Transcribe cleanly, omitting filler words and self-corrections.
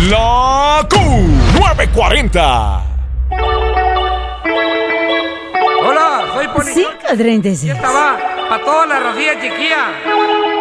La Q940. Hola, soy Ponichón. 5:36. Y esta va para toda la racía chiquilla.